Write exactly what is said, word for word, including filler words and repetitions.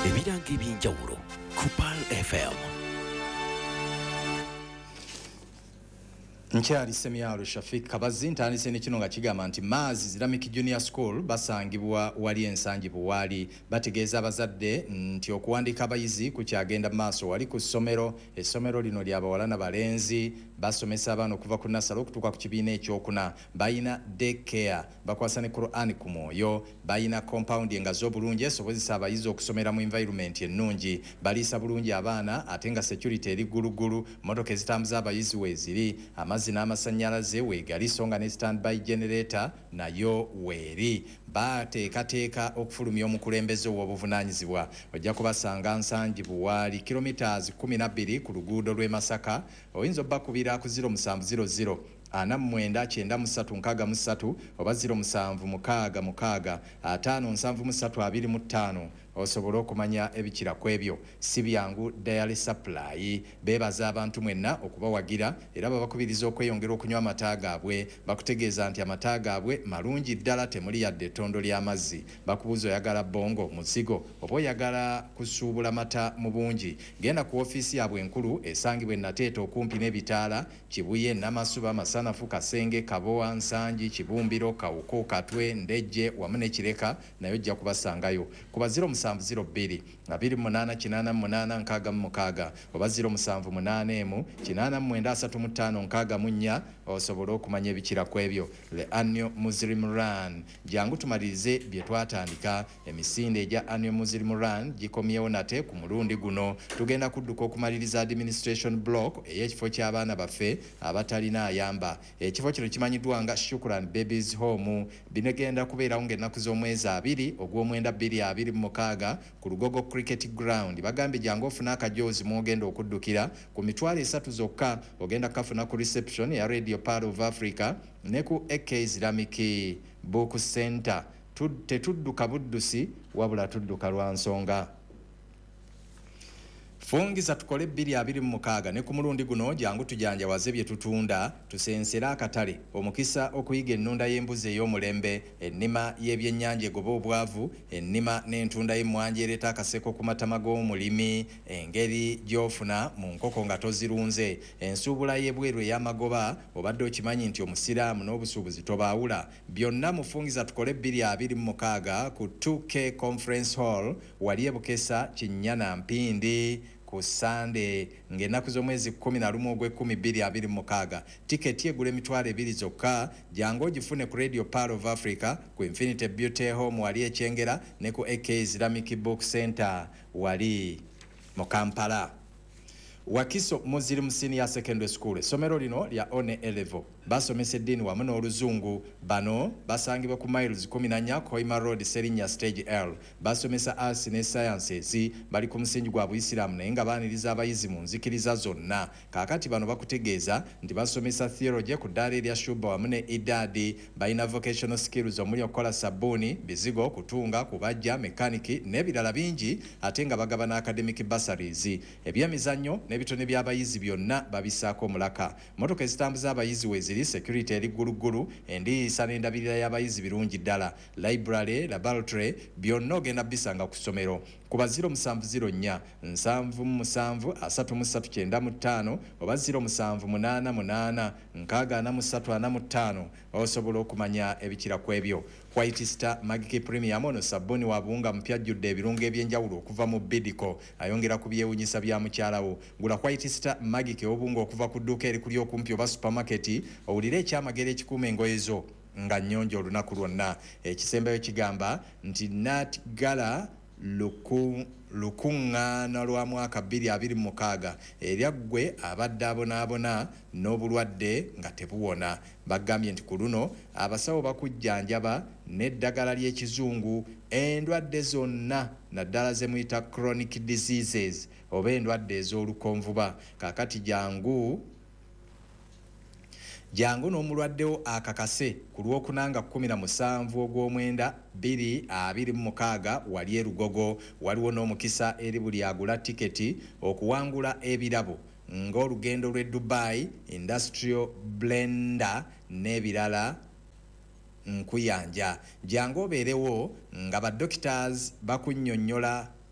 ebiranga eby'enjawulo ku Pearl F M. Nkyali Semyalo Shafik Kabazi ntandise ne kino nga kigamba nti Maazi Islamic Junior School basangibwa wali ensangi buwali bategeeza abazadde nti okuwandika abayizi ku kyagenda maaso wali ku ssomero essomero lino ly'abawala na balenzi basomesa abaana okuva ku nasalo okutuuka ku kibiina ekyokuna bayina daycare bakwasa ne Quran ku mwoyo bayina compound engazi obulungi esobozesa abayizi okusomera mu environment ennungi baliisa bulungi abaana ate nga security eri ggulugulu motoka ezitambuza abayizi weeziri amazzi n'amasannyalaze weegali so nga ne standby generator nayo weeri bateekateeka okufulumya omukulembeze ow'obuvunaanyizibwa ojja kubasanga nsangi buwaali kilometers kumi na bbiri ku luguudo lw'e Masaka oyinza obbakubira ku zero musanvu zero zero ana mwenda kyenda mu ssatu nkaaga mu ssatu oba zero musanvu mukaaga mukaaga ataano nsanvu mu ssatu abiri mu ttaano osobola okumanya ebikira ku ebyo si byangu Dairy Supply beebaza abantu mwenna okubawagira era babakubiriza okweyongera okunywa amata gaabwe bakutegeeza nti amata gaabwe malungi ddala temuli yadde ettondo ly'amazzi bakubuuza oyagala bongo muzigo oba oyagala kusuubula mata mu bungi genda ku ofiisi yaabwe enkulu esangibwa e Nateeta okumpi n'ebitaala Kibuye Namasuba Masanafu Kasenge Kabowa Nsangi Kibumbiro Kawuko Katwe Ndejje wamu ne Kireka nayo ojja kubasangayo kuba zero musanvu ziro bbiri abiri munaana kinaana munaana nkaaga mu mukaaga oba ziro musanvu munaana emu kinaana mwenda asatu mu ttaano nkaaga mu nnya osobola okumanya ebikira ku ebyo le Annual Muslim Run jangu tumalirize bye twatandika emisinde egya Annual Muslim Run gikomyewo nate ku mulundi guno tugenda kudduka okumaliriza administration block ey'ekifo ky'abaana baffe abatalina ayamba ekifo kino kimanyiddwa nga Shukran Babies Home binegenda kubeerawo ng'ennaku z'omwezi abiri ogw'omwenda bbiri abiri mu mukaaga ku Lugogo Cricket Ground bagambye jangu ofuna akajoozi mwogenda okuddukira ku mitwalo esatu zokka ogenda kafuna ku reception ya Radio Pearl of Africa ne ku A K Islamic Book Center tetudduka buddusi wabula tudduka lwa nsonga fungiza tukole bbiri abiri mu mukaaga ne ku mulundi guno jangu tujanjawaze bye tutunda tusensera akatale omukisa okuyiga ennunda y'embuzi ey'omulembe ennima y'ebyennyanja egoba obwavu ennima n'entunda y'emmwanyi ereeta akaseko ku matama g'omulimi engeri gy'ofuna mu nkoko nga tozirunze ensuubula y'ebweru ey'amagoba obadde okimanyi nti omusiraamu n'obusuubuzi tobaawula byonna mu fungiza tukole bbiri abiri mu mukaaga ku two K Conference Hall wali e Bukesa Kinnyana Mpindi ku Sunday ng'ennaku z'omwezi kumi na lumu ogw'ekkumi bbiri abiri mu mukaaga tiketi egula emitwalo ebiri zokka jangu ogifune ku Radio Pearl of Africa ku Infinity Beauty Home wali ekyengera ne ku A K Islamic Book Center wali mu Kampala. Wakiso Muslim Senior Secondary School essomero lino lya one level basomesa eddiini wamu n'oluzungu bano basangibwa ku miles kumi na nnya Koima Road Serinya Stage L basomesa arts ne sciences bali ku musingi gwa Buisiramu naye nga baaniriza abayizi mu nzikiriza zonna kaakati bano bakutegeeza nti basomesa theology ku ddaala erya Shuba wamu ne idadi balina vocational skills omuli okukola sabbuuni bizigo kutunga kubajja mekaniki n'ebirala bingi ate nga bagaba na academic bursaries ebyemizannyo n'ebitone by'abayizi byonna babisaako omulaka motoka ezitambuza abayizi weeziri security eri ggulugulu endiisa n'endabirira y'abayizi birungi ddala library laboratory byonna ogenda bisanga ku ssomero kuba ziro musanvu ziro nnya nsanvu musanvu asatu mu ssatu kyenda mu ttaano oba ziro musanvu munaana munaana nkaaga ana mu ssatu ana mu ttaano osobola okumanya ebikira ku ebyo. White Star Magic Premium ono sabbuuni wa buwunga mpya ajjudde ebirungo eby'enjawulo okuva mu Bidco ayongera ku byewuunyisa bya mukyalawo gula White Star Magic obunga okuva ku dduuka eri kuli okumpi oba supermarket owulire ekyamagero ekikuuma engoye zo nga nnyonjo olunaku lwonna ekisembayo kigamba nti Nat Gala luku lukuŋŋaana lwa mwaka bbiri abiri mu mukaaga erya ggwe abadde abonaabona n'obulwadde nga tebuwona bagambye nti ku luno abasawo bakujjanjaba n'eddagala ly'ekizungu endwadde zonna naddala ze muyita chronic diseases oba endwadde ez'olukonvuba kaakati jangu jangu n'omulwaddewo akakase ku lwokunanga kumi na musanvu ogw'omwenda bbiri abiri mu mukaaga wali erugogo waliwo n'omukisa eri buli agula tiketi okuwangula ebirabo ng'olugendo lw'e Dubai Industrial Blender n'ebirala nkuyanja jangu obeerewo nga ba doctors bakunnyonnyola